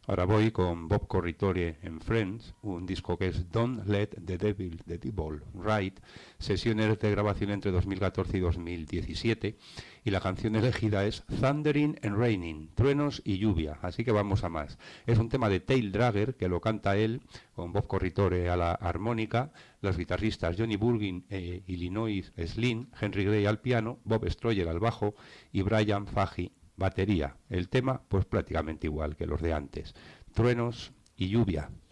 Ahora voy con Bob Corritore en Friends, un disco que es Don't Let the Devil Ride, sesiones de grabación entre 2014 y 2017, y la canción elegida es Thundering and Raining, truenos y lluvia, así que vamos a más. Es un tema de Tail Dragger, que lo canta él, con Bob Corritore a la armónica, los guitarristas Johnny Burgin e Illinois Slim, Henry Gray al piano, Bob Stroyer al bajo y Brian Fahey batería. El tema, pues prácticamente igual que los de antes. Truenos y lluvia.